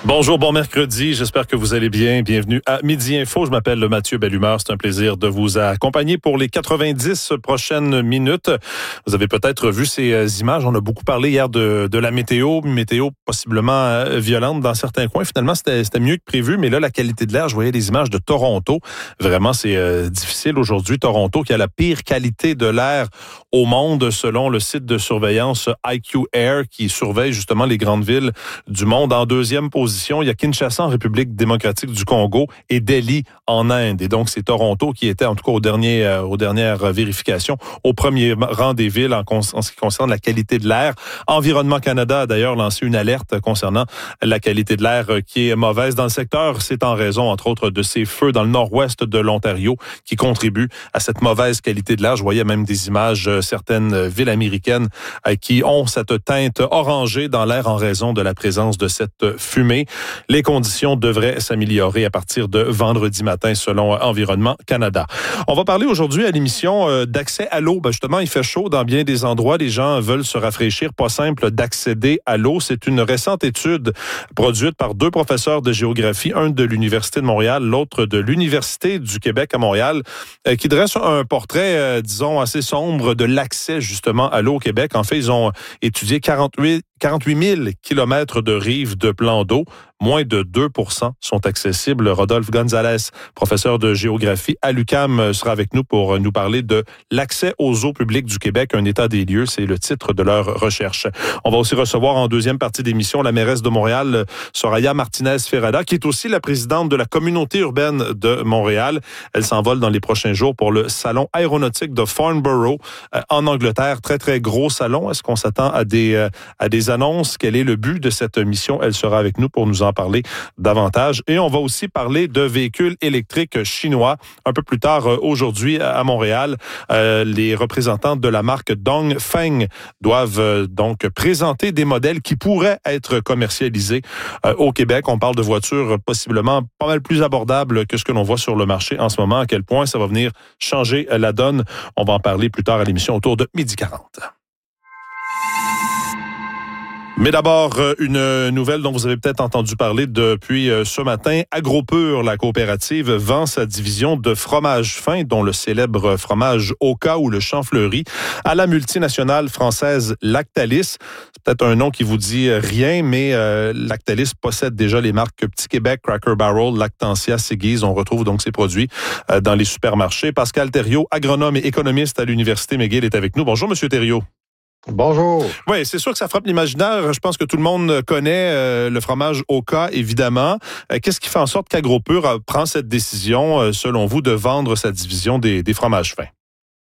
Bonjour, bon mercredi. J'espère que vous allez bien. Bienvenue à Midi Info. Je m'appelle Mathieu Bellumeur. C'est un plaisir de vous accompagner pour les 90 prochaines minutes. Vous avez peut-être vu ces images. On a beaucoup parlé hier de la météo possiblement violente dans certains coins. Finalement, c'était mieux que prévu. Mais là, la qualité de l'air, je voyais des images de Toronto. Vraiment, c'est difficile aujourd'hui. Toronto qui a la pire qualité de l'air au monde selon le site de surveillance IQ Air qui surveille justement les grandes villes du monde. En deuxième position, il y a Kinshasa en République démocratique du Congo et Delhi en Inde. Et donc, c'est Toronto qui était, en tout cas aux dernières vérifications, au premier rang des villes en ce qui concerne la qualité de l'air. Environnement Canada a d'ailleurs lancé une alerte concernant la qualité de l'air qui est mauvaise dans le secteur. C'est en raison, entre autres, de ces feux dans le nord-ouest de l'Ontario qui contribuent à cette mauvaise qualité de l'air. Je voyais même des images, certaines villes américaines qui ont cette teinte orangée dans l'air en raison de la présence de cette fumée. Les conditions devraient s'améliorer à partir de vendredi matin, selon Environnement Canada. On va parler aujourd'hui à l'émission d'accès à l'eau. Justement, il fait chaud dans bien des endroits. Les gens veulent se rafraîchir. Pas simple d'accéder à l'eau. C'est une récente étude produite par deux professeurs de géographie, un de l'Université de Montréal, l'autre de l'Université du Québec à Montréal, qui dresse un portrait, disons, assez sombre de l'accès justement à l'eau au Québec. En fait, ils ont étudié 48 000 kilomètres de rives de plans d'eau. Moins de 2% sont accessibles. Rodolphe Gonzalez, professeur de géographie à l'UQAM, sera avec nous pour nous parler de l'accès aux eaux publiques du Québec, un état des lieux. C'est le titre de leur recherche. On va aussi recevoir en deuxième partie d'émission la mairesse de Montréal, Soraya Martinez-Ferrada, qui est aussi la présidente de la communauté urbaine de Montréal. Elle s'envole dans les prochains jours pour le salon aéronautique de Farnborough en Angleterre. Très, très gros salon. Est-ce qu'on s'attend à des annonces? Quel est le but de cette mission? Elle sera avec nous pour nous en parler davantage. Et on va aussi parler de véhicules électriques chinois. Un peu plus tard aujourd'hui à Montréal, les représentants de la marque Dongfeng doivent donc présenter des modèles qui pourraient être commercialisés au Québec. On parle de voitures possiblement pas mal plus abordables que ce que l'on voit sur le marché en ce moment. À quel point ça va venir changer la donne? On va en parler plus tard à l'émission autour de 12h40. Mais d'abord, une nouvelle dont vous avez peut-être entendu parler depuis ce matin. AgroPure, la coopérative, vend sa division de fromage fin, dont le célèbre fromage Oka ou le Champ Fleuri, à la multinationale française Lactalis. C'est peut-être un nom qui vous dit rien, mais Lactalis possède déjà les marques Petit Québec, Cracker Barrel, Lactantia, Siggies. On retrouve donc ces produits dans les supermarchés. Pascal Thériault, agronome et économiste à l'Université McGill, est avec nous. Bonjour, Monsieur Thériault. Bonjour. Oui, c'est sûr que ça frappe l'imaginaire. Je pense que tout le monde connaît le fromage Oka, évidemment. Qu'est-ce qui fait en sorte qu'AgroPure prend cette décision, selon vous, de vendre sa division des fromages fins?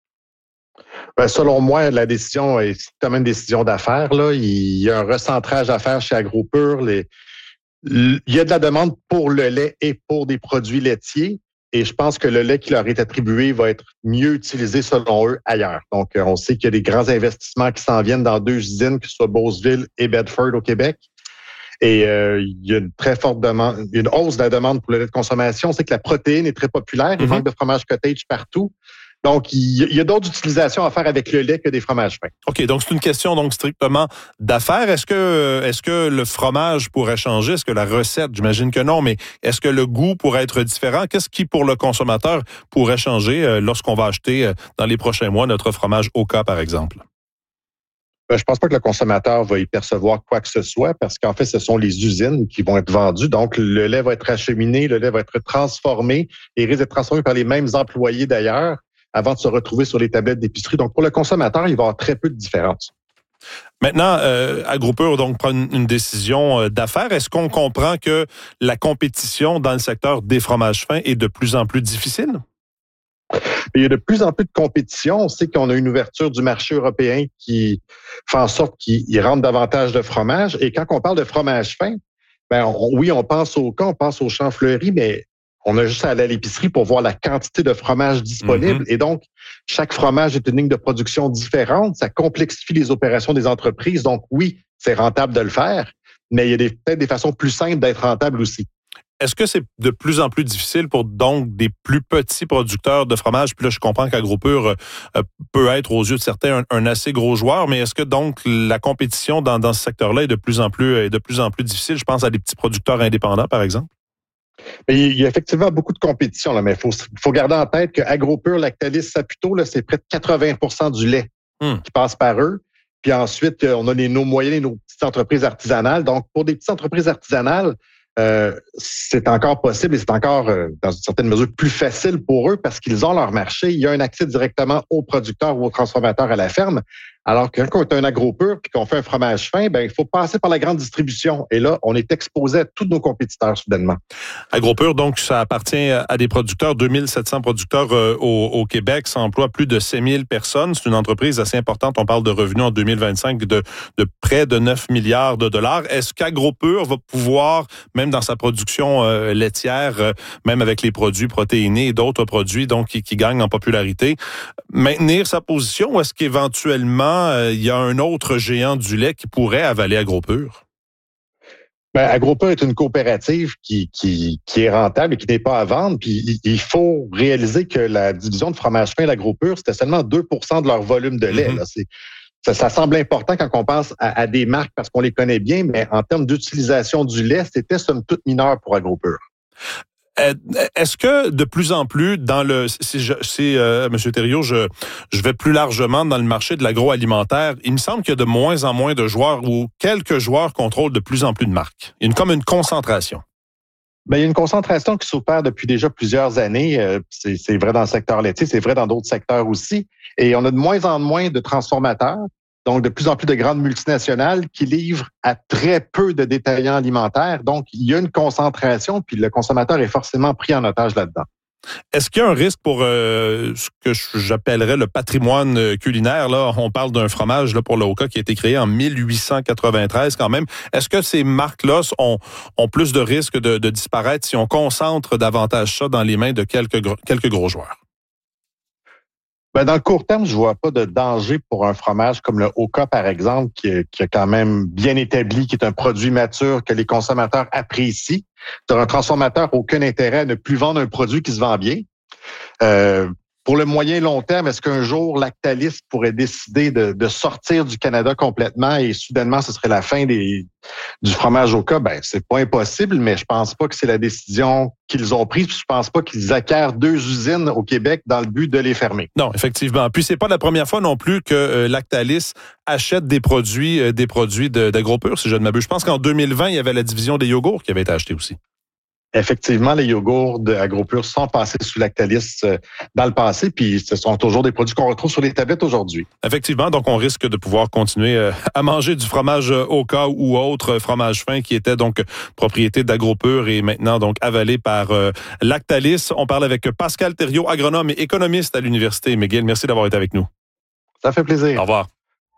Ben, selon moi, la décision est comme une décision d'affaires. Là. Il y a un recentrage à faire chez AgroPure. Il y a de la demande pour le lait et pour des produits laitiers. Et je pense que le lait qui leur est attribué va être mieux utilisé, selon eux, ailleurs. Donc, on sait qu'il y a des grands investissements qui s'en viennent dans deux usines, que ce soit Beauceville et Bedford au Québec. Et il y a une très forte demande, une hausse de la demande pour le lait de consommation. On sait que la protéine est très populaire. Il manque de fromage cottage partout. Donc, il y a d'autres utilisations à faire avec le lait que des fromages fins. OK, donc c'est une question donc strictement d'affaires. Est-ce que le fromage pourrait changer? Est-ce que la recette, j'imagine que non, mais est-ce que le goût pourrait être différent? Qu'est-ce qui, pour le consommateur, pourrait changer lorsqu'on va acheter dans les prochains mois notre fromage Oka, par exemple? Je pense pas que le consommateur va y percevoir quoi que ce soit parce qu'en fait, ce sont les usines qui vont être vendues. Donc, le lait va être acheminé, le lait va être transformé et risque d'être transformé par les mêmes employés d'ailleurs avant de se retrouver sur les tablettes d'épicerie. Donc, pour le consommateur, il va y avoir très peu de différence. Maintenant, AgroPure donc prend une décision d'affaires. Est-ce qu'on comprend que la compétition dans le secteur des fromages fins est de plus en plus difficile? Il y a de plus en plus de compétition. On sait qu'on a une ouverture du marché européen qui fait en sorte qu'il rentre davantage de fromage. Et quand on parle de fromage fin, oui, on pense au Oka, on pense au Champ Fleuri, mais on a juste à aller à l'épicerie pour voir la quantité de fromage disponible. Et donc, chaque fromage est une ligne de production différente. Ça complexifie les opérations des entreprises. Donc, oui, c'est rentable de le faire, mais il y a peut-être des façons plus simples d'être rentable aussi. Est-ce que c'est de plus en plus difficile pour donc des plus petits producteurs de fromage? Puis là, je comprends qu'Agropur peut être aux yeux de certains un assez gros joueur, mais est-ce que donc la compétition dans ce secteur-là est de plus en plus difficile? Je pense à des petits producteurs indépendants, par exemple. Il y a effectivement beaucoup de compétition, là, mais il faut garder en tête que Agropur, Lactalis, Saputo, là, c'est près de 80% du lait qui passe par eux. Puis ensuite, on a nos moyennes et nos petites entreprises artisanales. Donc, pour des petites entreprises artisanales, c'est encore possible et c'est encore, dans une certaine mesure, plus facile pour eux parce qu'ils ont leur marché. Il y a un accès directement aux producteurs ou aux transformateurs à la ferme. Alors que quand on est un Agropur et qu'on fait un fromage fin, il faut passer par la grande distribution. Et là, on est exposé à tous nos compétiteurs soudainement. Agropur, donc, ça appartient à des producteurs, 2700 producteurs au Québec. Ça emploie plus de 6000 personnes. C'est une entreprise assez importante. On parle de revenus en 2025 de près de 9 milliards de dollars. Est-ce qu'Agropur va pouvoir, même dans sa production laitière, même avec les produits protéinés et d'autres produits donc qui gagnent en popularité, maintenir sa position ou est-ce qu'éventuellement il y a un autre géant du lait qui pourrait avaler Agropur? Agropur est une coopérative qui est rentable et qui n'est pas à vendre. Puis il faut réaliser que la division de fromage fin, l'Agropur, c'était seulement 2% de leur volume de lait. Là. Ça semble important quand on pense à des marques parce qu'on les connaît bien, mais en termes d'utilisation du lait, c'était somme toute mineur pour Agropur. Est-ce que de plus en plus dans M. Thériault, je vais plus largement dans le marché de l'agroalimentaire, il me semble qu'il y a de moins en moins de joueurs ou quelques joueurs contrôlent de plus en plus de marques. Il y a comme une concentration. Il y a une concentration qui s'opère depuis déjà plusieurs années. C'est vrai dans le secteur laitier, c'est vrai dans d'autres secteurs aussi. Et on a de moins en moins de transformateurs. Donc, de plus en plus de grandes multinationales qui livrent à très peu de détaillants alimentaires. Donc, il y a une concentration, puis le consommateur est forcément pris en otage là-dedans. Est-ce qu'il y a un risque pour ce que j'appellerais le patrimoine culinaire? Là, on parle d'un fromage là, pour le Oka qui a été créé en 1893 quand même. Est-ce que ces marques-là ont plus de risques de disparaître si on concentre davantage ça dans les mains de quelques gros joueurs? Dans le court terme, je vois pas de danger pour un fromage comme le Oka, par exemple, qui est quand même bien établi, qui est un produit mature que les consommateurs apprécient. Dans un transformateur, aucun intérêt à ne plus vendre un produit qui se vend bien. Pour le moyen et long terme, est-ce qu'un jour, Lactalis pourrait décider de sortir du Canada complètement et soudainement, ce serait la fin du fromage Oka? C'est pas impossible, mais je pense pas que c'est la décision qu'ils ont prise. Je pense pas qu'ils acquièrent 2 usines au Québec dans le but de les fermer. Non, effectivement. Puis c'est pas la première fois non plus que Lactalis achète des produits d'Agropur, si je ne m'abuse. Je pense qu'en 2020, il y avait la division des yogourts qui avait été achetée aussi. Effectivement, les yogourts d'Agropur sont passés sous Lactalis dans le passé, puis ce sont toujours des produits qu'on retrouve sur les tablettes aujourd'hui. Effectivement, donc on risque de pouvoir continuer à manger du fromage Oka ou autre fromage fin qui était donc propriété d'Agropur et maintenant donc avalé par Lactalis. On parle avec Pascal Thériault, agronome et économiste à l'Université McGill. Merci d'avoir été avec nous. Ça fait plaisir. Au revoir.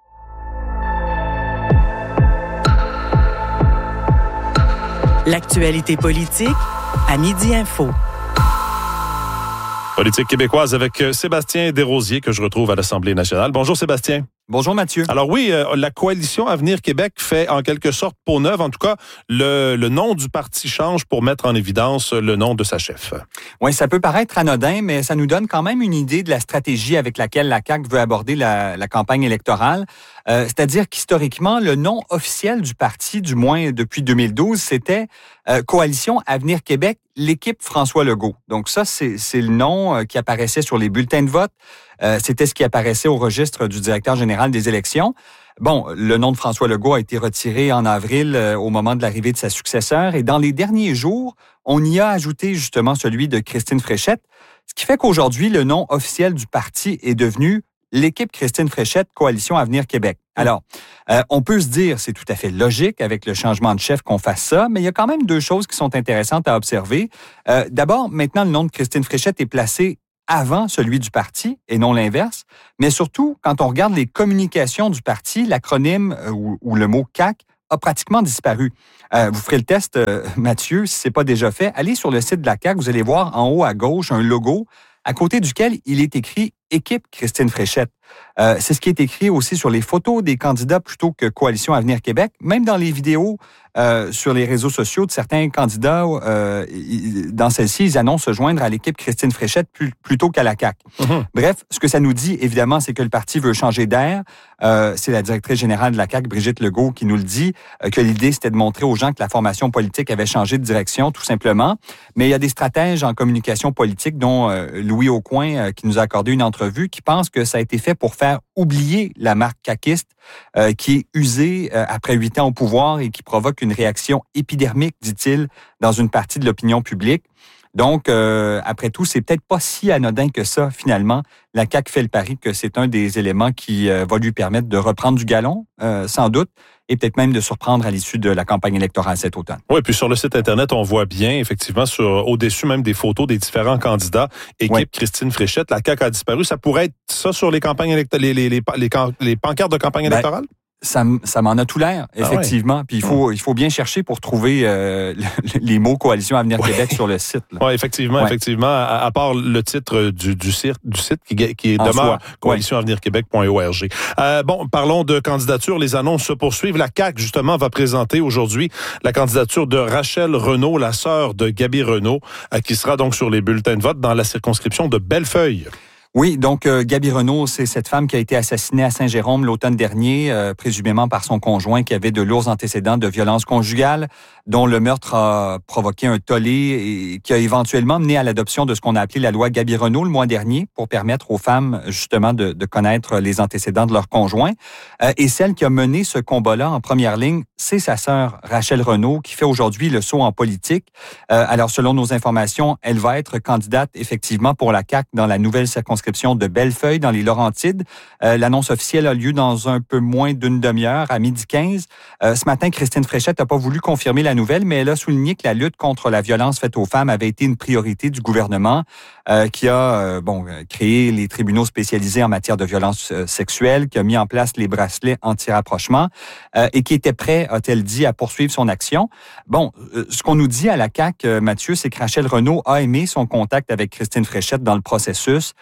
L'actualité politique à Midi Info. Politique québécoise avec Sébastien Desrosiers que je retrouve à l'Assemblée nationale. Bonjour Sébastien. Bonjour Mathieu. Alors oui, la coalition Avenir Québec fait en quelque sorte peau neuve. En tout cas, le nom du parti change pour mettre en évidence le nom de sa chef. Oui, ça peut paraître anodin, mais ça nous donne quand même une idée de la stratégie avec laquelle la CAQ veut aborder la campagne électorale. C'est-à-dire qu'historiquement, le nom officiel du parti, du moins depuis 2012, c'était Coalition Avenir Québec, l'équipe François Legault. Donc ça, c'est le nom qui apparaissait sur les bulletins de vote. C'était ce qui apparaissait au registre du directeur général des élections. Bon, le nom de François Legault a été retiré en avril au moment de l'arrivée de sa successeur. Et dans les derniers jours, on y a ajouté justement celui de Christine Fréchette, ce qui fait qu'aujourd'hui, le nom officiel du parti est devenu l'équipe Christine Fréchette, Coalition Avenir Québec. Alors, on peut se dire, c'est tout à fait logique avec le changement de chef qu'on fasse ça, mais il y a quand même 2 choses qui sont intéressantes à observer. D'abord, maintenant, le nom de Christine Fréchette est placé avant celui du parti et non l'inverse. Mais surtout, quand on regarde les communications du parti, l'acronyme ou le mot CAQ a pratiquement disparu. Vous ferez le test, Mathieu, si ce n'est pas déjà fait. Allez sur le site de la CAQ, vous allez voir en haut à gauche un logo à côté duquel il est écrit équipe Christine Fréchette. C'est ce qui est écrit aussi sur les photos des candidats plutôt que Coalition Avenir Québec. Même dans les vidéos sur les réseaux sociaux de certains candidats, dans celle-ci, ils annoncent se joindre à l'équipe Christine Fréchette plutôt qu'à la CAQ. Mm-hmm. Bref, ce que ça nous dit, évidemment, c'est que le parti veut changer d'air. C'est la directrice générale de la CAQ, Brigitte Legault, qui nous le dit, que l'idée, c'était de montrer aux gens que la formation politique avait changé de direction, tout simplement. Mais il y a des stratèges en communication politique, dont Louis Aucoin, qui nous a accordé une entrevue, qui pense que ça a été fait pour faire oublier la marque caquiste qui est usée après 8 ans au pouvoir et qui provoque une réaction épidermique, dit-il, dans une partie de l'opinion publique. Donc, après tout, c'est peut-être pas si anodin que ça, finalement. La CAQ fait le pari que c'est un des éléments qui va lui permettre de reprendre du galon, sans doute, et peut-être même de surprendre à l'issue de la campagne électorale cet automne. Oui, puis sur le site Internet, on voit bien, effectivement, au-dessus même des photos des différents candidats, équipe Christine Fréchette, la CAQ a disparu. Ça pourrait être ça sur les campagnes les pancartes de campagne électorale? Ça m'en a tout l'air, effectivement. Ah ouais. Puis il faut bien chercher pour trouver les mots Coalition Avenir Québec sur le site. Oui, effectivement. À part le titre du site qui demeure coalitionavenirquebec.org. Bon, parlons de candidature. Les annonces se poursuivent. La CAQ, justement, va présenter aujourd'hui la candidature de Rachel Renaud, la sœur de Gaby Renaud, qui sera donc sur les bulletins de vote dans la circonscription de Bellefeuille. Oui, donc Gaby Renaud, c'est cette femme qui a été assassinée à Saint-Jérôme l'automne dernier, présumément par son conjoint qui avait de lourds antécédents de violence conjugale, dont le meurtre a provoqué un tollé et qui a éventuellement mené à l'adoption de ce qu'on a appelé la loi Gaby Renaud le mois dernier pour permettre aux femmes justement de connaître les antécédents de leur conjoint. Et celle qui a mené ce combat-là en première ligne, c'est sa sœur Rachel Renaud qui fait aujourd'hui le saut en politique. Alors selon nos informations, elle va être candidate effectivement pour la CAQ dans la nouvelle circonscription de Bellefeuille dans les Laurentides. L'annonce officielle a lieu dans un peu moins d'une demi-heure, à 12h15. Ce matin, Christine Fréchette n'a pas voulu confirmer la nouvelle, mais elle a souligné que la lutte contre la violence faite aux femmes avait été une priorité du gouvernement qui a créé les tribunaux spécialisés en matière de violence sexuelle, qui a mis en place les bracelets anti-rapprochement et qui était prêt, a-t-elle dit, à poursuivre son action. Bon, ce qu'on nous dit à la CAQ, Mathieu, c'est que Rachel Renaud a aimé son contact avec Christine Fréchette dans le processus.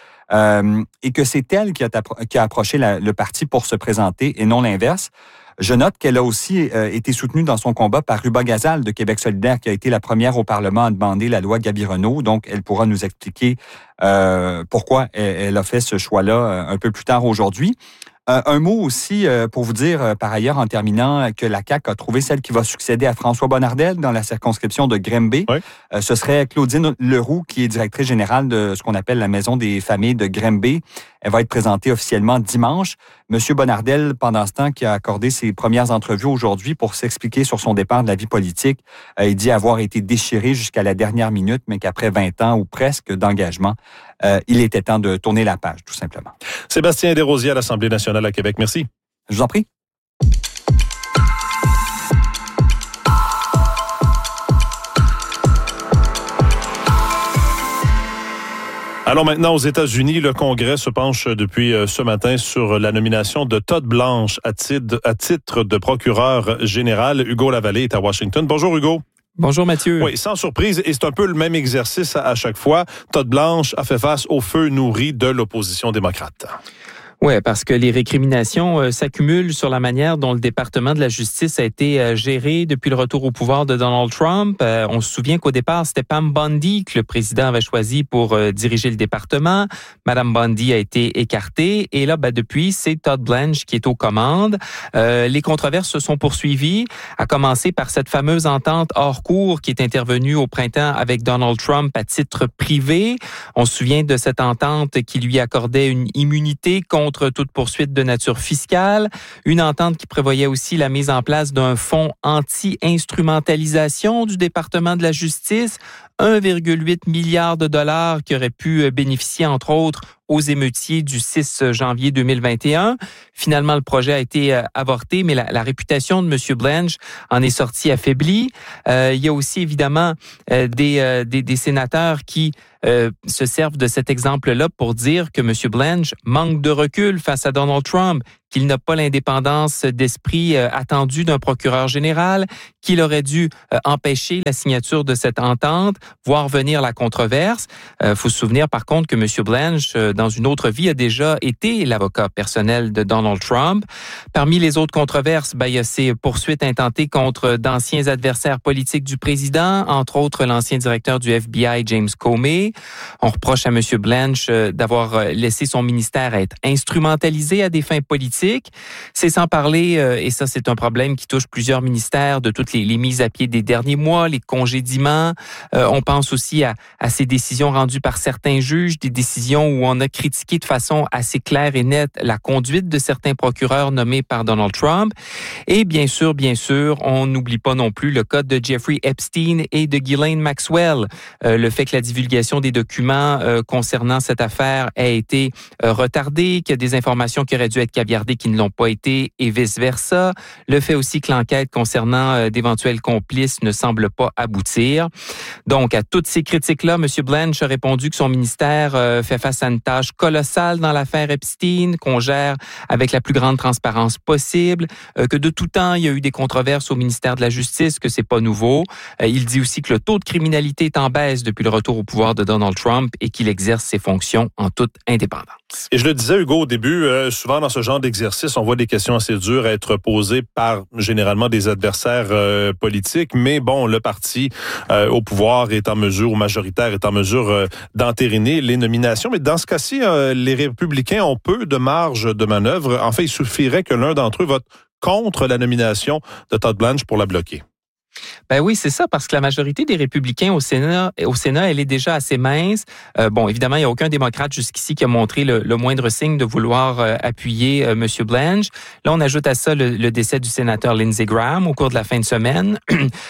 Et que c'est elle qui a approché le parti pour se présenter et non l'inverse. Je note qu'elle a aussi été soutenue dans son combat par Ruba Gazal de Québec solidaire, qui a été la première au Parlement à demander la loi Gaby Renaud. Donc, elle pourra nous expliquer pourquoi elle a fait ce choix-là un peu plus tard aujourd'hui. Un mot aussi pour vous dire, par ailleurs, en terminant, que la CAQ a trouvé celle qui va succéder à François Bonnardel dans la circonscription de Granby. Oui. Ce serait Claudine Leroux, qui est directrice générale de ce qu'on appelle la Maison des familles de Granby. Elle va être présentée officiellement dimanche. Monsieur Bonnardel, pendant ce temps, qui a accordé ses premières entrevues aujourd'hui pour s'expliquer sur son départ de la vie politique, il dit avoir été déchiré jusqu'à la dernière minute, mais qu'après 20 ans ou presque d'engagement, il était temps de tourner la page, tout simplement. Sébastien Desrosiers à l'Assemblée nationale à Québec. Merci. Je vous en prie. Allons maintenant aux États-Unis. Le Congrès se penche depuis ce matin sur la nomination de Todd Blanche à titre de procureur général. Hugo Lavallée est à Washington. Bonjour Hugo. Bonjour Mathieu. Oui, sans surprise, et c'est un peu le même exercice à chaque fois. Todd Blanche a fait face au feu nourri de l'opposition démocrate. Oui, parce que les récriminations s'accumulent sur la manière dont le département de la justice a été géré depuis le retour au pouvoir de Donald Trump. On se souvient qu'au départ, c'était Pam Bondi que le président avait choisi pour diriger le département. Madame Bondi a été écartée et là, depuis, c'est Todd Blanche qui est aux commandes. Les controverses se sont poursuivies, à commencer par cette fameuse entente hors cour qui est intervenue au printemps avec Donald Trump à titre privé. On se souvient de cette entente qui lui accordait une immunité contre toute poursuite de nature fiscale, une entente qui prévoyait aussi la mise en place d'un fonds anti-instrumentalisation du département de la justice, 1,8 milliard de dollars qui aurait pu bénéficier, entre autres, aux émeutiers du 6 janvier 2021. Finalement, le projet a été avorté, mais la réputation de M. Blanche en est sortie affaiblie. Il y a aussi, évidemment, des sénateurs qui se servent de cet exemple-là pour dire que M. Blanche manque de recul face à Donald Trump, qu'il n'a pas l'indépendance d'esprit attendue d'un procureur général, qu'il aurait dû empêcher la signature de cette entente, voir venir la controverse. Faut se souvenir par contre que M. Blanche, dans une autre vie, a déjà été l'avocat personnel de Donald Trump. Parmi les autres controverses, il y a ces poursuites intentées contre d'anciens adversaires politiques du président, entre autres l'ancien directeur du FBI, James Comey. On reproche à M. Blanche d'avoir laissé son ministère être instrumentalisé à des fins politiques. C'est sans parler, et ça c'est un problème qui touche plusieurs ministères, de toutes les mises à pied des derniers mois, les congédiements. On pense aussi à ces décisions rendues par certains juges, des décisions où on a critiqué de façon assez claire et nette la conduite de certains procureurs nommés par Donald Trump. Et bien sûr, on n'oublie pas non plus le cas de Jeffrey Epstein et de Ghislaine Maxwell. Le fait que la divulgation des documents concernant cette affaire ait été retardée, qu'il y a des informations qui auraient dû être caviardées qui ne l'ont pas été et vice-versa. Le fait aussi que l'enquête concernant d'éventuels complices ne semble pas aboutir. Donc, à toutes ces critiques-là, M. Blanche a répondu que son ministère fait face à une tâche colossale dans l'affaire Epstein, qu'on gère avec la plus grande transparence possible, que de tout temps, il y a eu des controverses au ministère de la Justice, que c'est pas nouveau. Il dit aussi que le taux de criminalité est en baisse depuis le retour au pouvoir de Donald Trump et qu'il exerce ses fonctions en toute indépendance. Et je le disais, Hugo, au début, souvent dans ce genre d'exercice, on voit des questions assez dures à être posées par généralement des adversaires politiques, mais bon, le parti au pouvoir est en mesure, ou majoritaire est en mesure d'entériner les nominations. Mais dans ce cas-ci, les républicains ont peu de marge de manœuvre. En fait, il suffirait que l'un d'entre eux vote contre la nomination de Todd Blanche pour la bloquer. Ben oui, c'est ça, parce que la majorité des républicains au Sénat, elle est déjà assez mince. Évidemment, il n'y a aucun démocrate jusqu'ici qui a montré le moindre signe de vouloir appuyer M. Blanche. Là, on ajoute à ça le décès du sénateur Lindsey Graham au cours de la fin de semaine.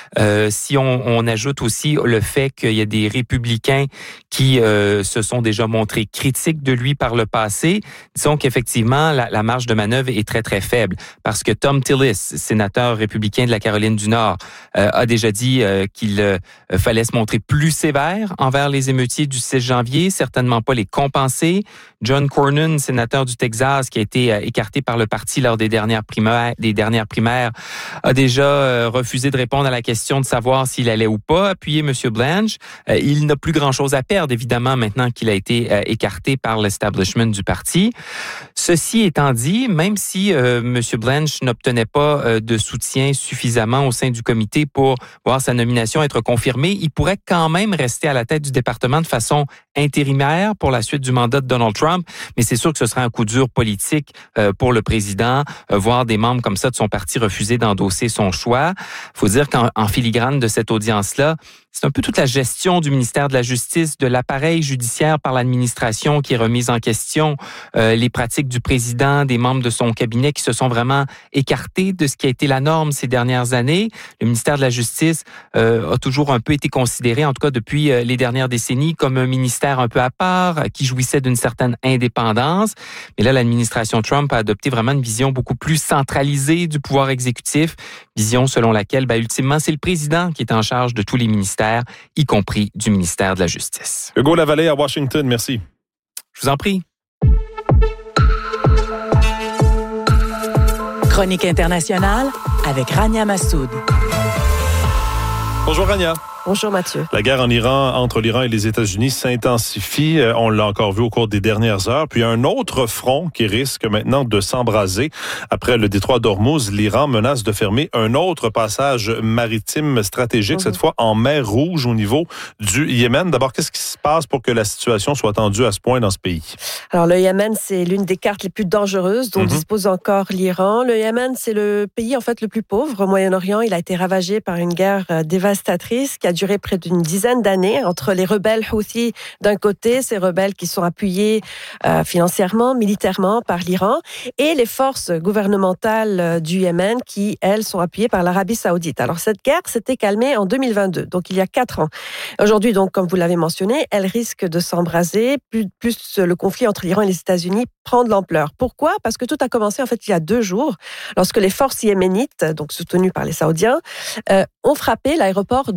Si on ajoute aussi le fait qu'il y a des républicains qui se sont déjà montrés critiques de lui par le passé, disons qu'effectivement, la marge de manœuvre est très, très faible. Parce que Thom Tillis, sénateur républicain de la Caroline du Nord, a déjà dit qu'il fallait se montrer plus sévère envers les émeutiers du 6 janvier, certainement pas les compenser. John Cornyn, sénateur du Texas, qui a été écarté par le parti lors des dernières primaires, a déjà refusé de répondre à la question de savoir s'il allait ou pas appuyer M. Blanche. Il n'a plus grand-chose à perdre, évidemment, maintenant qu'il a été écarté par l'establishment du parti. Ceci étant dit, même si M. Blanche n'obtenait pas de soutien suffisamment au sein du comité pour voir sa nomination être confirmée, il pourrait quand même rester à la tête du département de façon intérimaire pour la suite du mandat de Donald Trump, mais c'est sûr que ce serait un coup dur politique pour le président, voir des membres comme ça de son parti refuser d'endosser son choix. Il faut dire qu'en filigrane de cette audience-là, c'est un peu toute la gestion du ministère de la Justice, de l'appareil judiciaire par l'administration qui est remise en question, les pratiques du président, des membres de son cabinet qui se sont vraiment écartés de ce qui a été la norme ces dernières années. Le ministère de la Justice a toujours un peu été considéré, en tout cas depuis les dernières décennies, comme un ministère un peu à part, qui jouissait d'une certaine indépendance. Mais là, l'administration Trump a adopté vraiment une vision beaucoup plus centralisée du pouvoir exécutif, vision selon laquelle, ultimement, c'est le président qui est en charge de tous les ministères, y compris du ministère de la Justice. Hugo Lavallée à Washington, merci. Je vous en prie. Chronique internationale avec Rania Massoud. Bonjour Rania. Bonjour Mathieu. La guerre en Iran, entre l'Iran et les États-Unis s'intensifie. On l'a encore vu au cours des dernières heures. Puis il y a un autre front qui risque maintenant de s'embraser. Après le détroit d'Ormuz, l'Iran menace de fermer un autre passage maritime stratégique, cette fois en mer Rouge au niveau du Yémen. D'abord, qu'est-ce qui se passe pour que la situation soit tendue à ce point dans ce pays? Alors le Yémen, c'est l'une des cartes les plus dangereuses dont dispose encore l'Iran. Le Yémen, c'est le pays en fait le plus pauvre au Moyen-Orient. Il a été ravagé par une guerre dévastatrice qui a duré près d'une dizaine d'années entre les rebelles Houthis d'un côté, ces rebelles qui sont appuyés financièrement, militairement par l'Iran, et les forces gouvernementales du Yémen qui, elles, sont appuyées par l'Arabie Saoudite. Alors cette guerre s'était calmée en 2022, donc il y a 4 ans. Aujourd'hui, donc, comme vous l'avez mentionné, elle risque de s'embraser, plus le conflit entre l'Iran et les États-Unis prend de l'ampleur. Pourquoi? Parce que tout a commencé en fait il y a 2 jours, lorsque les forces yéménites, donc soutenues par les Saoudiens, ont frappé l'aéroport de Sanaa.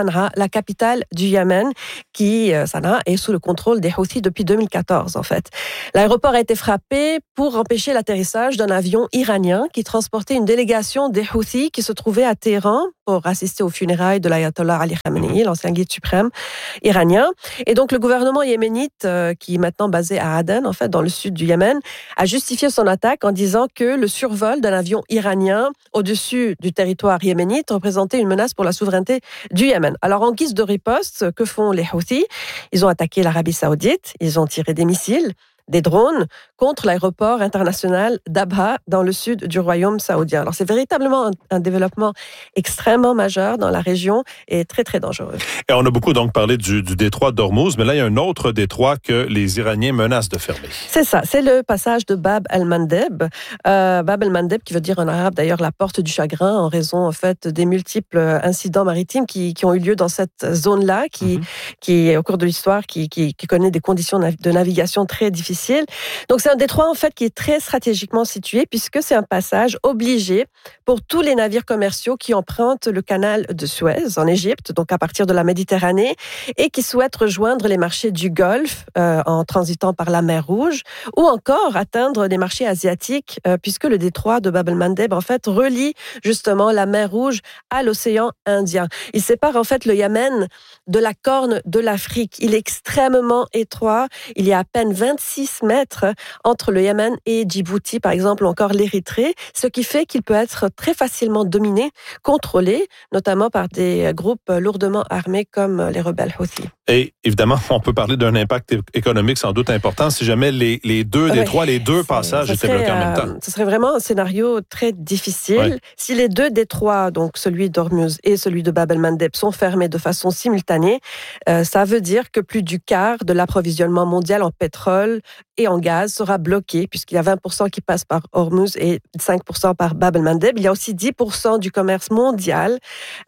Sanaa, la capitale du Yémen, qui, Sanaa, est sous le contrôle des Houthis depuis 2014, en fait. L'aéroport a été frappé pour empêcher l'atterrissage d'un avion iranien qui transportait une délégation des Houthis qui se trouvait à Téhéran pour assister aux funérailles de l'ayatollah Ali Khamenei, l'ancien guide suprême iranien. Et donc, le gouvernement yéménite, qui est maintenant basé à Aden, en fait, dans le sud du Yémen, a justifié son attaque en disant que le survol d'un avion iranien au-dessus du territoire yéménite représentait une menace pour la souveraineté du Yémen. Alors, en guise de riposte, que font les Houthis? Ils ont attaqué l'Arabie Saoudite, ils ont tiré des missiles, des drones contre l'aéroport international d'Abha dans le sud du royaume saoudien. Alors c'est véritablement un développement extrêmement majeur dans la région et très très dangereux. Et on a beaucoup donc parlé du détroit d'Ormuz, mais là il y a un autre détroit que les Iraniens menacent de fermer. C'est ça, c'est le passage de Bab el-Mandeb. Bab el-Mandeb qui veut dire en arabe d'ailleurs la porte du chagrin en raison en fait des multiples incidents maritimes qui ont eu lieu dans cette zone-là qui au cours de l'histoire qui connaît des conditions de navigation très difficiles. Donc c'est un détroit en fait qui est très stratégiquement situé puisque c'est un passage obligé pour tous les navires commerciaux qui empruntent le canal de Suez en Égypte, donc à partir de la Méditerranée, et qui souhaitent rejoindre les marchés du Golfe en transitant par la mer Rouge, ou encore atteindre des marchés asiatiques puisque le détroit de Bab el-Mandeb en fait relie justement la mer Rouge à l'océan Indien. Il sépare en fait le Yémen de la corne de l'Afrique. Il est extrêmement étroit. Il y a à peine 26 mètres entre le Yémen et Djibouti, par exemple, ou encore l'Érythrée, ce qui fait qu'il peut être très facilement dominé, contrôlé, notamment par des groupes lourdement armés comme les rebelles Houthis. Et évidemment, on peut parler d'un impact économique sans doute important si jamais les deux détroits, les deux passages étaient bloqués en même temps. Ce serait vraiment un scénario très difficile. Ouais. Si les deux détroits, donc celui d'Ormuz et celui de Bab el-Mandeb, sont fermés de façon simultanée, ça veut dire que plus du quart de l'approvisionnement mondial en pétrole et en gaz sera bloqué, puisqu'il y a 20% qui passent par Ormuz et 5% par Bab el-Mandeb. Il y a aussi 10% du commerce mondial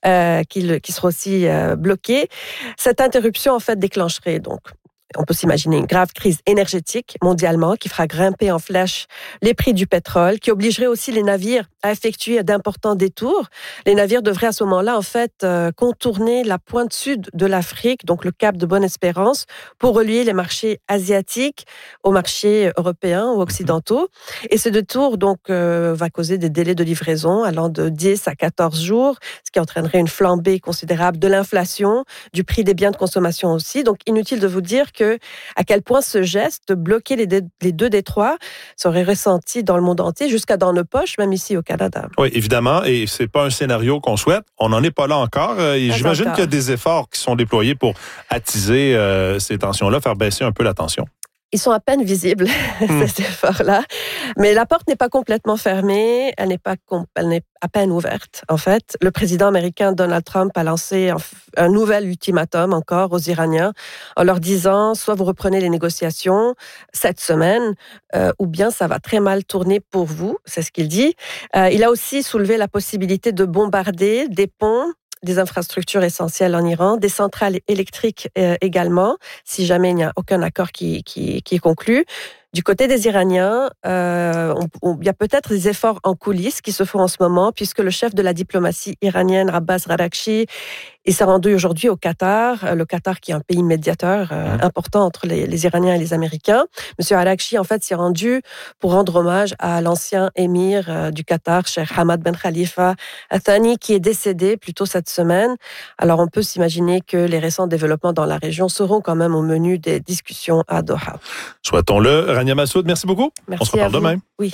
qui sera aussi bloqué. Cette interruption, en fait, déclencherait donc, on peut s'imaginer une grave crise énergétique mondialement qui fera grimper en flèche les prix du pétrole, qui obligerait aussi les navires à effectuer d'importants détours. Les navires devraient à ce moment-là, en fait, contourner la pointe sud de l'Afrique, donc le cap de Bonne-Espérance, pour relier les marchés asiatiques aux marchés européens ou occidentaux. Et ce détour, donc, va causer des délais de livraison allant de 10 à 14 jours, ce qui entraînerait une flambée considérable de l'inflation, du prix des biens de consommation aussi. Donc, inutile de vous dire à quel point ce geste de bloquer les deux détroits serait ressenti dans le monde entier, jusqu'à dans nos poches, même ici au Canada. Oui, évidemment, et c'est pas un scénario qu'on souhaite. On n'en est pas là encore. Et j'imagine qu'il y a des efforts qui sont déployés pour attiser ces tensions-là, faire baisser un peu la tension. Ils sont à peine visibles, ces efforts-là. Mais la porte n'est pas complètement fermée, elle n'est à peine ouverte, en fait. Le président américain Donald Trump a lancé un nouvel ultimatum encore aux Iraniens en leur disant soit vous reprenez les négociations cette semaine, ou bien ça va très mal tourner pour vous, c'est ce qu'il dit. Il a aussi soulevé la possibilité de bombarder des ponts, des infrastructures essentielles en Iran, des centrales électriques également, si jamais il n'y a aucun accord qui est conclu. Du côté des Iraniens, il y a peut-être des efforts en coulisses qui se font en ce moment, puisque le chef de la diplomatie iranienne, Abbas Araghchi, il s'est rendu aujourd'hui au Qatar, le Qatar qui est un pays médiateur important entre les Iraniens et les Américains. Monsieur Araghchi, en fait, s'est rendu pour rendre hommage à l'ancien émir du Qatar, Cheikh Hamad Ben Khalifa Al Thani, qui est décédé plus tôt cette semaine. Alors, on peut s'imaginer que les récents développements dans la région seront quand même au menu des discussions à Doha. Souhaitons-le. Rania Massoud, merci beaucoup. Merci. On se reparle demain. Oui.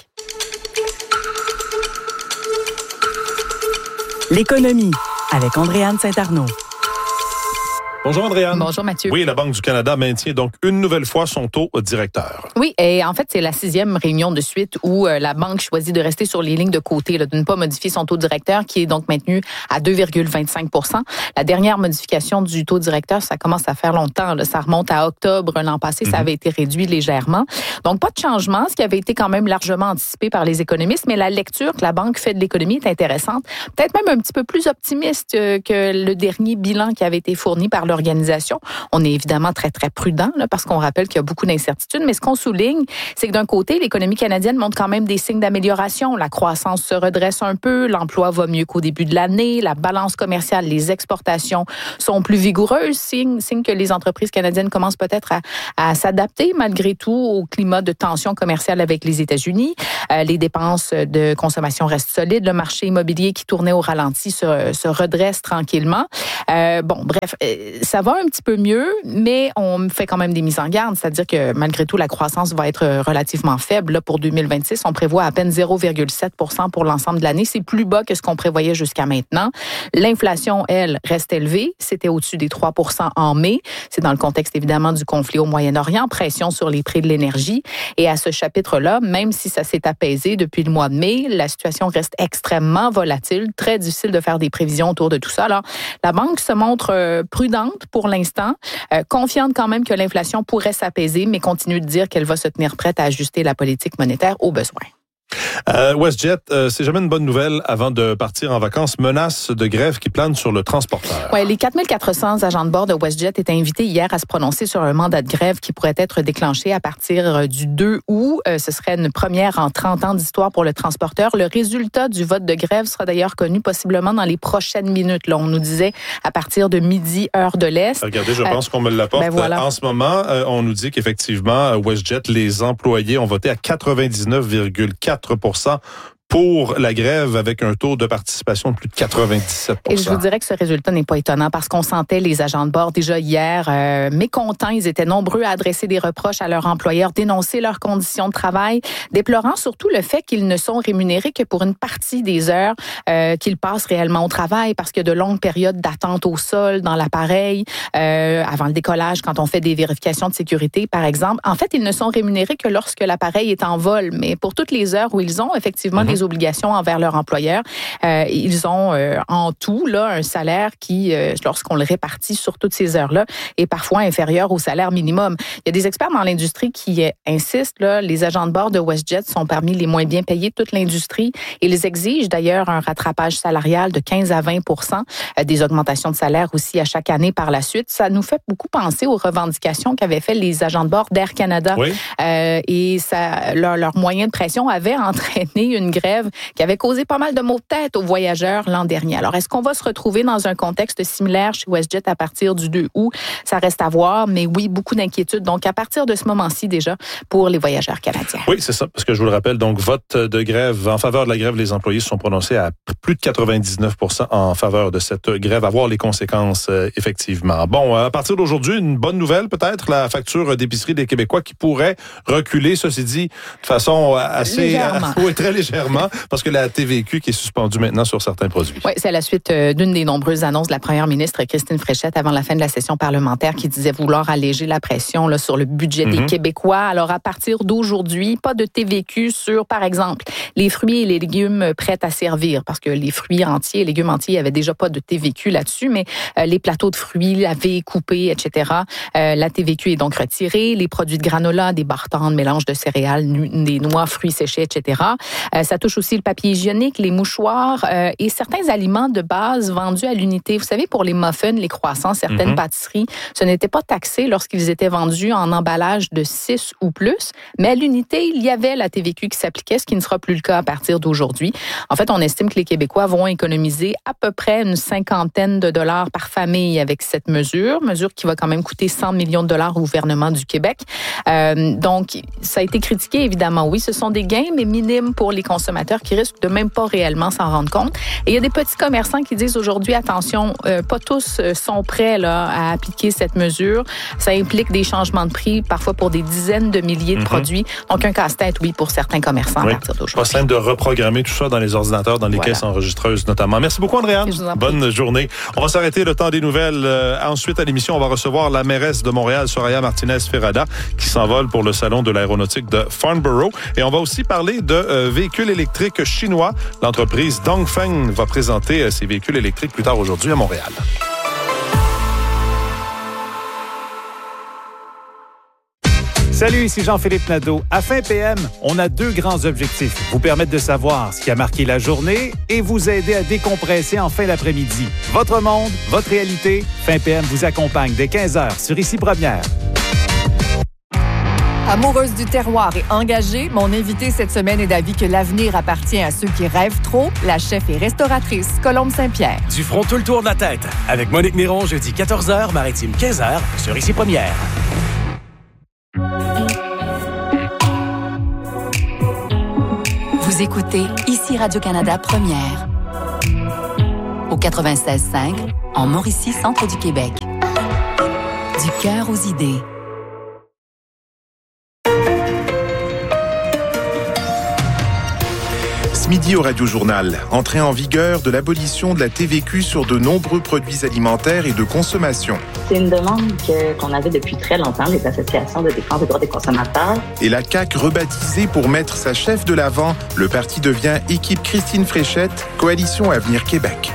L'économie avec Andréane Saint-Arnaud. Bonjour Andréane. Bonjour Mathieu. Oui, la Banque du Canada maintient donc une nouvelle fois son taux directeur. Oui, et en fait, c'est la 6e réunion de suite où la Banque choisit de rester sur les lignes de côté, de ne pas modifier son taux directeur qui est donc maintenu à 2,25 %. La dernière modification du taux directeur, ça commence à faire longtemps. Ça remonte à octobre l'an passé, ça avait été réduit légèrement. Donc, pas de changement, ce qui avait été quand même largement anticipé par les économistes, mais la lecture que la Banque fait de l'économie est intéressante. Peut-être même un petit peu plus optimiste que le dernier bilan qui avait été fourni par le l'organisation. On est évidemment très, très prudent là, parce qu'on rappelle qu'il y a beaucoup d'incertitudes. Mais ce qu'on souligne, c'est que d'un côté, l'économie canadienne montre quand même des signes d'amélioration. La croissance se redresse un peu, l'emploi va mieux qu'au début de l'année, la balance commerciale, les exportations sont plus vigoureuses, signe que les entreprises canadiennes commencent peut-être à s'adapter malgré tout au climat de tension commerciale avec les États-Unis. Les dépenses de consommation restent solides. Le marché immobilier qui tournait au ralenti se redresse tranquillement. Bref, ça va un petit peu mieux, mais on fait quand même des mises en garde, c'est-à-dire que malgré tout, la croissance va être relativement faible. Là, pour 2026, on prévoit à peine 0,7% pour l'ensemble de l'année. C'est plus bas que ce qu'on prévoyait jusqu'à maintenant. L'inflation, elle, reste élevée. C'était au-dessus des 3% en mai. C'est dans le contexte, évidemment, du conflit au Moyen-Orient, pression sur les prix de l'énergie. Et à ce chapitre-là, même si ça s'est apaisé depuis le mois de mai, la situation reste extrêmement volatile, très difficile de faire des prévisions autour de tout ça. Alors, la Banque se montre prudente pour l'instant, confiante quand même que l'inflation pourrait s'apaiser, mais continue de dire qu'elle va se tenir prête à ajuster la politique monétaire au besoin. WestJet, c'est jamais une bonne nouvelle avant de partir en vacances. Menace de grève qui plane sur le transporteur. Oui, les 4400 agents de bord de WestJet étaient invités hier à se prononcer sur un mandat de grève qui pourrait être déclenché à partir du 2 août. Ce serait une première en 30 ans d'histoire pour le transporteur. Le résultat du vote de grève sera d'ailleurs connu possiblement dans les prochaines minutes. Là, on nous disait à partir de midi, heure de l'Est. Regardez, je pense qu'on me l'apporte. Voilà. En ce moment, on nous dit qu'effectivement, WestJet, les employés ont voté à 99,4% pour la grève avec un taux de participation de plus de 97%. Et je vous dirais que ce résultat n'est pas étonnant parce qu'on sentait les agents de bord déjà hier mécontents. Ils étaient nombreux à adresser des reproches à leurs employeurs, dénoncer leurs conditions de travail, déplorant surtout le fait qu'ils ne sont rémunérés que pour une partie des heures qu'ils passent réellement au travail parce qu'il y a de longues périodes d'attente au sol, dans l'appareil, avant le décollage, quand on fait des vérifications de sécurité, par exemple. En fait, ils ne sont rémunérés que lorsque l'appareil est en vol, mais pour toutes les heures où ils ont effectivement des obligations envers leur employeur. Ils ont en tout là un salaire qui, lorsqu'on le répartit sur toutes ces heures-là, est parfois inférieur au salaire minimum. Il y a des experts dans l'industrie qui insistent, là, les agents de bord de WestJet sont parmi les moins bien payés de toute l'industrie. Ils exigent d'ailleurs un rattrapage salarial de 15 à 20%, des augmentations de salaire aussi à chaque année par la suite. Ça nous fait beaucoup penser aux revendications qu'avaient fait les agents de bord d'Air Canada. Oui. Et ça, leur moyen de pression avait entraîné une grève qui avait causé pas mal de maux de tête aux voyageurs l'an dernier. Alors, est-ce qu'on va se retrouver dans un contexte similaire chez WestJet à partir du 2 août? Ça reste à voir, mais oui, beaucoup d'inquiétudes. Donc, à partir de ce moment-ci déjà, pour les voyageurs canadiens. Oui, c'est ça, parce que je vous le rappelle, donc, vote de grève en faveur de la grève, les employés se sont prononcés à plus de 99% en faveur de cette grève, à voir les conséquences, effectivement. Bon, à partir d'aujourd'hui, une bonne nouvelle, peut-être, la facture d'épicerie des Québécois qui pourrait reculer, ceci dit, de façon assez... oui, très légèrement. Parce que la TVQ qui est suspendue maintenant sur certains produits. Oui, c'est à la suite d'une des nombreuses annonces de la première ministre Christine Fréchette avant la fin de la session parlementaire qui disait vouloir alléger la pression là, sur le budget des Québécois. Alors, à partir d'aujourd'hui, pas de TVQ sur, par exemple, les fruits et les légumes prêts à servir. Parce que les fruits entiers et légumes entiers, il n'y avait déjà pas de TVQ là-dessus, mais les plateaux de fruits lavés, coupés, etc., la TVQ est donc retirée. Les produits de granola, des barres tendres, mélange de céréales, des noix, fruits séchés, etc. Ça touche aussi le papier hygiénique, les mouchoirs et certains aliments de base vendus à l'unité. Vous savez, pour les muffins, les croissants, certaines pâtisseries, ce n'était pas taxé lorsqu'ils étaient vendus en emballage de 6 ou plus, mais à l'unité, il y avait la TVQ qui s'appliquait, ce qui ne sera plus le cas à partir d'aujourd'hui. En fait, on estime que les Québécois vont économiser à peu près une cinquantaine de dollars par famille avec cette mesure qui va quand même coûter 100 millions de dollars au gouvernement du Québec. Donc, ça a été critiqué, évidemment. Oui, ce sont des gains, mais minimes pour les consommateurs qui risquent de même pas réellement s'en rendre compte. Et il y a des petits commerçants qui disent aujourd'hui, attention, pas tous sont prêts là, à appliquer cette mesure. Ça implique des changements de prix, parfois pour des dizaines de milliers de produits. Donc, un casse-tête, oui, pour certains commerçants à partir d'aujourd'hui. Pas simple de reprogrammer tout ça dans les ordinateurs, dans les caisses enregistreuses notamment. Merci beaucoup, Andréane. Bonne journée. On va s'arrêter le temps des nouvelles. Ensuite, à l'émission, on va recevoir la mairesse de Montréal, Soraya Martinez-Ferrada, qui s'envole pour le salon de l'aéronautique de Farnborough. Et on va aussi parler de véhicules électriques chinois. L'entreprise Dongfeng va présenter ses véhicules électriques plus tard aujourd'hui à Montréal. Salut, ici Jean-Philippe Nadeau. À Fin PM, on a 2 grands objectifs. Vous permettre de savoir ce qui a marqué la journée et vous aider à décompresser en fin d'après-midi. Votre monde, votre réalité. Fin PM vous accompagne dès 15h sur Ici Première. Amoureuse du terroir et engagée, mon invitée cette semaine est d'avis que l'avenir appartient à ceux qui rêvent trop. La chef et restauratrice Colombe Saint-Pierre. Du front tout le tour de la tête. Avec Monique Néron, jeudi 14h, Maritime 15h, sur Ici Première. Vous écoutez Ici Radio-Canada Première. Au 96.5, en Mauricie, centre du Québec. Du cœur aux idées. Ce midi au Radio-Journal, entrée en vigueur de l'abolition de la TVQ sur de nombreux produits alimentaires et de consommation. C'est une demande qu'on avait depuis très longtemps, les associations de défense des droits des consommateurs. Et la CAQ rebaptisée pour mettre sa chef de l'avant, le parti devient Équipe Christine Fréchette, Coalition Avenir Québec.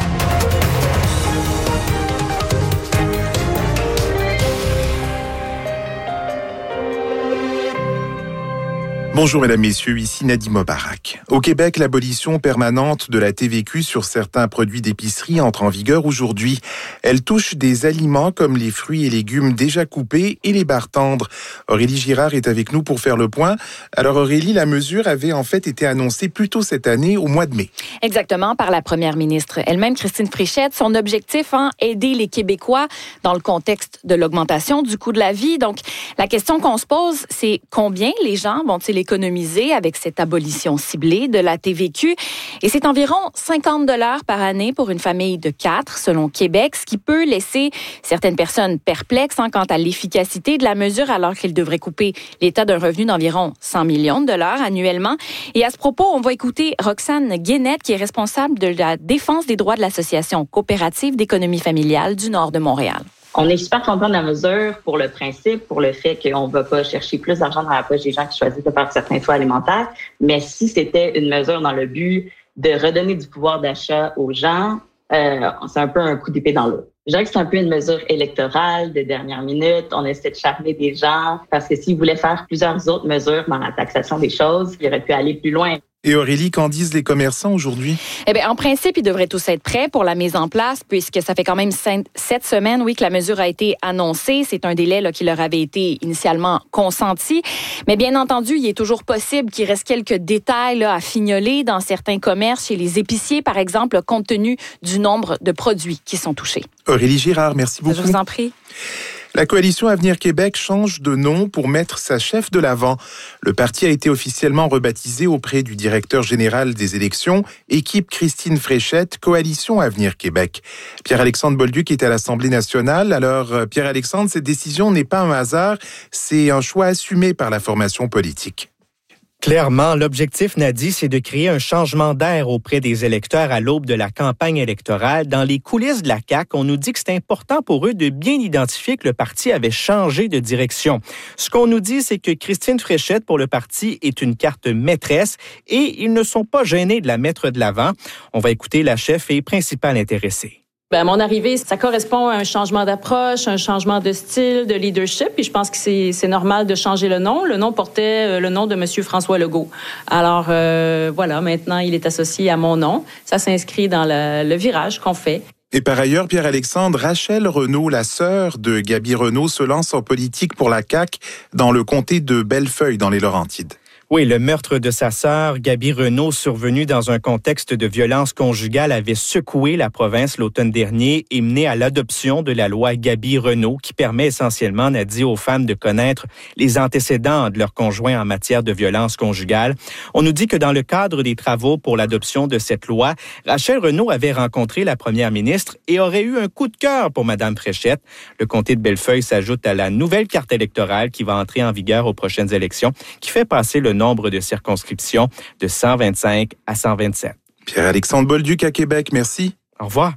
Bonjour mesdames, messieurs, ici Nadim Obarak. Au Québec, l'abolition permanente de la TVQ sur certains produits d'épicerie entre en vigueur aujourd'hui. Elle touche des aliments comme les fruits et légumes déjà coupés et les barres tendres. Aurélie Girard est avec nous pour faire le point. Alors Aurélie, la mesure avait en fait été annoncée plus tôt cette année, au mois de mai. Exactement, par la première ministre elle-même, Christine Fréchette. Son objectif, aider les Québécois dans le contexte de l'augmentation du coût de la vie. Donc, la question qu'on se pose, c'est combien les gens vont-ils économiser avec cette abolition ciblée de la TVQ. Et c'est environ 50 $ par année pour une famille de 4, selon Québec, ce qui peut laisser certaines personnes perplexes quant à l'efficacité de la mesure, alors qu'il devrait couper l'État d'un revenu d'environ 100 millions de dollars annuellement. Et à ce propos, on va écouter Roxane Guénette, qui est responsable de la défense des droits de l'Association coopérative d'économie familiale du Nord de Montréal. On est super content de la mesure pour le principe, pour le fait qu'on ne va pas chercher plus d'argent dans la poche des gens qui choisissent de faire certains choix alimentaires. Mais si c'était une mesure dans le but de redonner du pouvoir d'achat aux gens, c'est un peu un coup d'épée dans l'eau. Je dirais que c'est un peu une mesure électorale de dernière minute. On essaie de charmer des gens parce que s'ils voulaient faire plusieurs autres mesures dans la taxation des choses, ils auraient pu aller plus loin. Et Aurélie, qu'en disent les commerçants aujourd'hui? Eh bien, en principe, ils devraient tous être prêts pour la mise en place, puisque ça fait quand même 7 semaines, que la mesure a été annoncée. C'est un délai qui leur avait été initialement consenti. Mais bien entendu, il est toujours possible qu'il reste quelques détails à fignoler dans certains commerces, chez les épiciers, par exemple, compte tenu du nombre de produits qui sont touchés. Aurélie Girard, merci beaucoup. Je vous en prie. La Coalition Avenir Québec change de nom pour mettre sa chef de l'avant. Le parti a été officiellement rebaptisé auprès du directeur général des élections, Équipe Christine Fréchette, Coalition Avenir Québec. Pierre-Alexandre Bolduc est à l'Assemblée nationale. Alors, Pierre-Alexandre, cette décision n'est pas un hasard, c'est un choix assumé par la formation politique. Clairement, l'objectif, Nadi, c'est de créer un changement d'air auprès des électeurs à l'aube de la campagne électorale. Dans les coulisses de la CAQ, on nous dit que c'est important pour eux de bien identifier que le parti avait changé de direction. Ce qu'on nous dit, c'est que Christine Fréchette, pour le parti, est une carte maîtresse et ils ne sont pas gênés de la mettre de l'avant. On va écouter la chef et principale intéressée. À mon arrivée, ça correspond à un changement d'approche, un changement de style, de leadership. Et je pense que c'est normal de changer le nom. Le nom portait le nom de M. François Legault. Alors, voilà, maintenant, il est associé à mon nom. Ça s'inscrit dans le virage qu'on fait. Et par ailleurs, Pierre-Alexandre, Rachel Renaud, la sœur de Gaby Renaud, se lance en politique pour la CAQ dans le comté de Bellefeuille, dans les Laurentides. Oui, le meurtre de sa sœur, Gaby Renaud, survenu dans un contexte de violence conjugale, avait secoué la province l'automne dernier et mené à l'adoption de la loi Gaby Renaud, qui permet essentiellement, Nadie, aux femmes de connaître les antécédents de leur conjoint en matière de violence conjugale. On nous dit que dans le cadre des travaux pour l'adoption de cette loi, Rachel Renaud avait rencontré la première ministre et aurait eu un coup de cœur pour Mme Fréchette. Le comté de Bellefeuille s'ajoute à la nouvelle carte électorale qui va entrer en vigueur aux prochaines élections, qui fait passer le nombre de circonscriptions de 125 à 127. Pierre-Alexandre Bolduc à Québec, merci. Au revoir.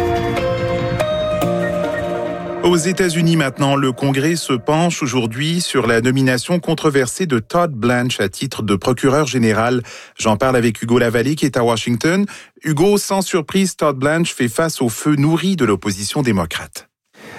Aux États-Unis maintenant, le Congrès se penche aujourd'hui sur la nomination controversée de Todd Blanche à titre de procureur général. J'en parle avec Hugo Lavallée qui est à Washington. Hugo, sans surprise, Todd Blanche fait face au feu nourri de l'opposition démocrate.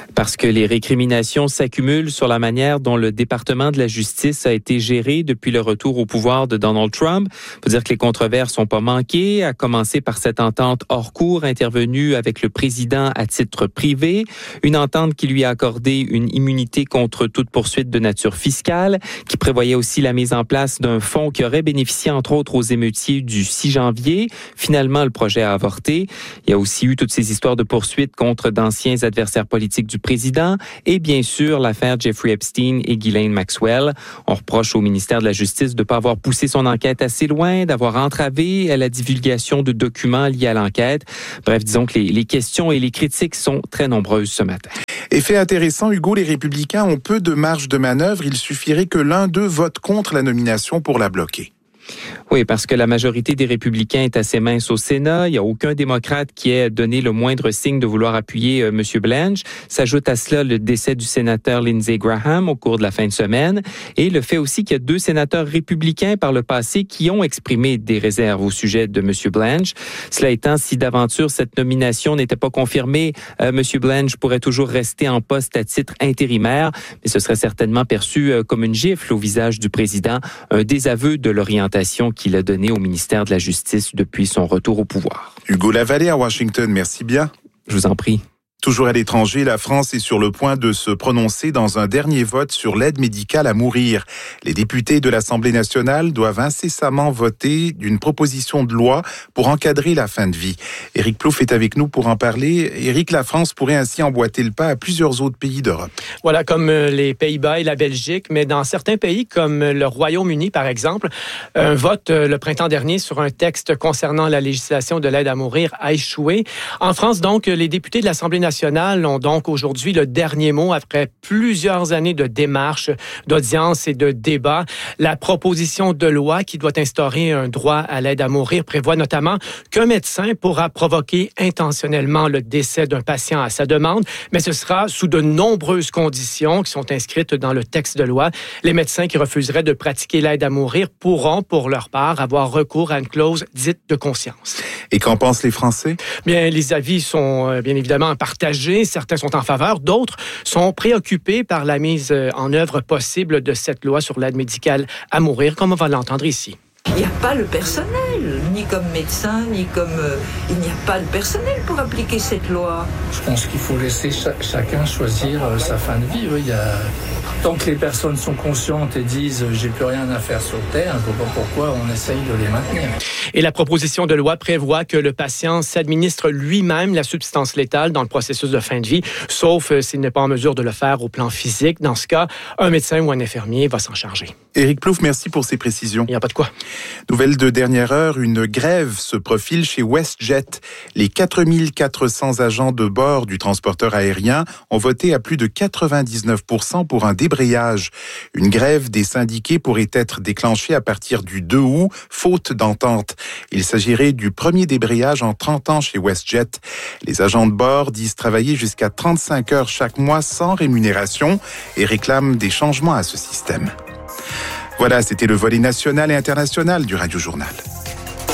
Parce que les récriminations s'accumulent sur la manière dont le département de la justice a été géré depuis le retour au pouvoir de Donald Trump. Il faut dire que les controverses n'ont pas manqué, à commencer par cette entente hors cour intervenue avec le président à titre privé, une entente qui lui a accordé une immunité contre toute poursuite de nature fiscale, qui prévoyait aussi la mise en place d'un fonds qui aurait bénéficié entre autres aux émeutiers du 6 janvier. Finalement, le projet a avorté. Il y a aussi eu toutes ces histoires de poursuites contre d'anciens adversaires politiques du président et bien sûr l'affaire Jeffrey Epstein et Ghislaine Maxwell. On reproche au ministère de la Justice de ne pas avoir poussé son enquête assez loin, d'avoir entravé la divulgation de documents liés à l'enquête. Bref, disons que les questions et les critiques sont très nombreuses ce matin. Effet intéressant, Hugo, les Républicains ont peu de marge de manœuvre. Il suffirait que l'un d'eux vote contre la nomination pour la bloquer. Oui, parce que la majorité des républicains est assez mince au Sénat. Il n'y a aucun démocrate qui ait donné le moindre signe de vouloir appuyer M. Blanche. S'ajoute à cela le décès du sénateur Lindsey Graham au cours de la fin de semaine et le fait aussi qu'il y a 2 sénateurs républicains par le passé qui ont exprimé des réserves au sujet de M. Blanche. Cela étant, si d'aventure cette nomination n'était pas confirmée, M. Blanche pourrait toujours rester en poste à titre intérimaire, mais ce serait certainement perçu comme une gifle au visage du président, un désaveu de l'orientation qu'il a donnée au ministère de la Justice depuis son retour au pouvoir. Hugo Lavallée à Washington, merci bien. Je vous en prie. Toujours à l'étranger, la France est sur le point de se prononcer dans un dernier vote sur l'aide médicale à mourir. Les députés de l'Assemblée nationale doivent incessamment voter d'une proposition de loi pour encadrer la fin de vie. Éric Plouffe est avec nous pour en parler. Éric, la France pourrait ainsi emboîter le pas à plusieurs autres pays d'Europe. Voilà, comme les Pays-Bas et la Belgique, mais dans certains pays comme le Royaume-Uni, par exemple, un vote le printemps dernier sur un texte concernant la législation de l'aide à mourir a échoué. En France, donc, les députés de l'Assemblée nationale ont donc aujourd'hui le dernier mot après plusieurs années de démarches, d'audiences et de débats. La proposition de loi qui doit instaurer un droit à l'aide à mourir prévoit notamment qu'un médecin pourra provoquer intentionnellement le décès d'un patient à sa demande, mais ce sera sous de nombreuses conditions qui sont inscrites dans le texte de loi. Les médecins qui refuseraient de pratiquer l'aide à mourir pourront, pour leur part, avoir recours à une clause dite de conscience. Et qu'en pensent les Français? Bien, les avis sont bien évidemment partagés. Certains sont en faveur, d'autres sont préoccupés par la mise en œuvre possible de cette loi sur l'aide médicale à mourir, comme on va l'entendre ici. Il n'y a pas le personnel, ni comme médecin, ni comme... il n'y a pas le personnel pour appliquer cette loi. Je pense qu'il faut laisser chacun choisir sa fin de vie. Oui, tant que les personnes sont conscientes et disent « j'ai plus rien à faire sur Terre », je ne vois pas pourquoi on essaye de les maintenir. Et la proposition de loi prévoit que le patient s'administre lui-même la substance létale dans le processus de fin de vie, sauf s'il n'est pas en mesure de le faire au plan physique. Dans ce cas, un médecin ou un infirmier va s'en charger. Éric Plouffe, merci pour ces précisions. Il n'y a pas de quoi. Nouvelle de dernière heure, une grève se profile chez WestJet. Les 4400 agents de bord du transporteur aérien ont voté à plus de 99% pour un débrayage. Une grève des syndiqués pourrait être déclenchée à partir du 2 août, faute d'entente. Il s'agirait du premier débrayage en 30 ans chez WestJet. Les agents de bord disent travailler jusqu'à 35 heures chaque mois sans rémunération et réclament des changements à ce système. Voilà, c'était le volet national et international du Radio Journal.